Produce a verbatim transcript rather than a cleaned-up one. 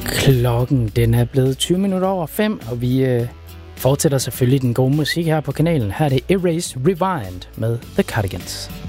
Klokken den er blevet tyve minutter over fem, og vi øh, fortsætter selvfølgelig den gode musik her på kanalen. Her er det Erase Rewind med The Cardigans.